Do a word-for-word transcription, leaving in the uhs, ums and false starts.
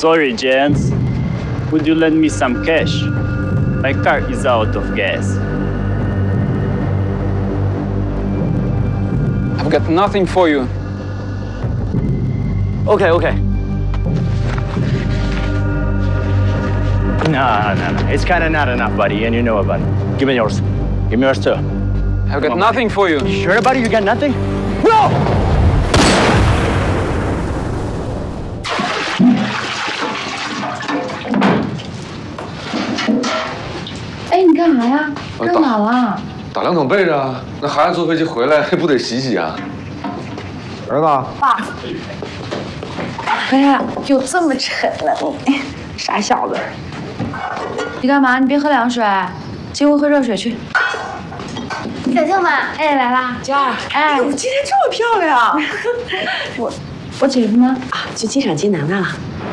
Sorry, gents. Would you lend me some cash? My car is out of gas. I've got nothing for you. Okay, okay. No, no, no. It's kind of not enough, buddy, and you know about it. Give me yours. Give me yours, too. I've got nothing for you. You sure about it? You got nothing? No! 哎，你干啥呀？干嘛了？ 打两桶被子啊！那孩子坐飞机回来不得洗洗啊？儿子， 爸，哎呀，又这么沉了，你傻小子！你干嘛？你别喝凉水，进屋喝热水去。小舅妈，哎，来啦， 娟儿， 哎， 我今天这么漂亮。 我我姐夫呢？ 啊，去机场接楠楠了。